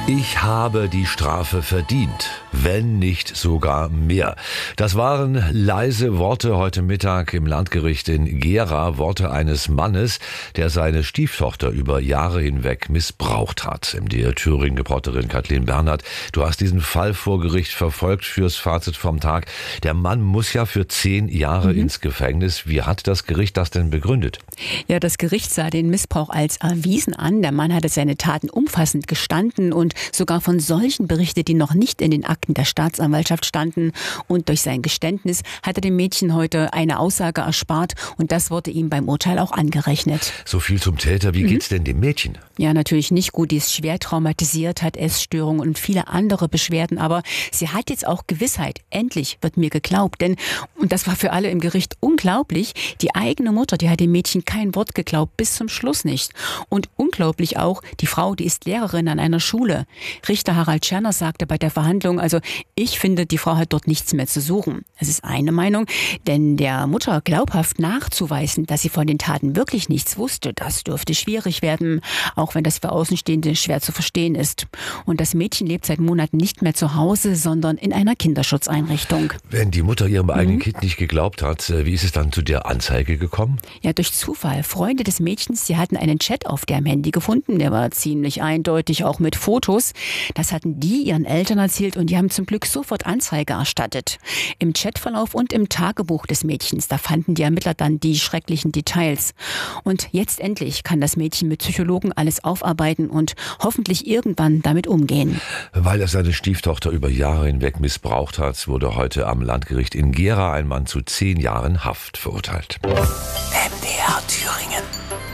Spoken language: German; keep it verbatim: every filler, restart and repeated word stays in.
Ich habe die Strafe verdient, wenn nicht sogar mehr. Das waren leise Worte heute Mittag im Landgericht in Gera, Worte eines Mannes, der seine Stieftochter über Jahre hinweg missbraucht hat. M D R Thüringen-Reporterin Kathleen Bernhard, du hast diesen Fall vor Gericht verfolgt fürs Fazit vom Tag. Der Mann muss ja für zehn Jahre mhm. ins Gefängnis. Wie hat das Gericht das denn begründet? Ja, das Gericht sah den Missbrauch als erwiesen an. Der Mann hatte seine Taten umfassend gestanden und sogar von solchen berichtet, die noch nicht in den Akten der Staatsanwaltschaft standen. Und durch sein Geständnis hat er dem Mädchen heute eine Aussage erspart und das wurde ihm beim Urteil auch angerechnet. So viel zum Täter. Wie mhm. geht's denn dem Mädchen? Ja, natürlich nicht gut. Die ist schwer traumatisiert, hat Essstörungen und viele andere Beschwerden. Aber sie hat jetzt auch Gewissheit. Endlich wird mir geglaubt. Denn, und das war für alle im Gericht unglaublich, die eigene Mutter, die hat dem Mädchen kein Wort geglaubt, bis zum Schluss nicht. Und unglaublich auch, die Frau, die ist Lehrerin an einer Schule. Richter Harald Scherner sagte bei der Verhandlung, also ich finde, die Frau hat dort nichts mehr zu suchen. Es ist eine Meinung, denn der Mutter glaubhaft nachzuweisen, dass sie von den Taten wirklich nichts wusste, das dürfte schwierig werden, auch wenn das für Außenstehende schwer zu verstehen ist. Und das Mädchen lebt seit Monaten nicht mehr zu Hause, sondern in einer Kinderschutzeinrichtung. Wenn die Mutter ihrem eigenen mhm. Kind nicht geglaubt hat, wie ist es dann zu der Anzeige gekommen? Ja, durch Zufall. Freunde des Mädchens, die hatten einen Chat auf deren Handy gefunden, der war ziemlich eindeutig, auch mit Fotos. Das hatten die ihren Eltern erzählt und die haben zum Glück sofort Anzeige erstattet. Im Chatverlauf und im Tagebuch des Mädchens, da fanden die Ermittler dann die schrecklichen Details. Und jetzt endlich kann das Mädchen mit Psychologen alles aufarbeiten und hoffentlich irgendwann damit umgehen. Weil er seine Stieftochter über Jahre hinweg missbraucht hat, wurde heute am Landgericht in Gera ein Mann zu zehn Jahren Haft verurteilt. M D R Thüringen.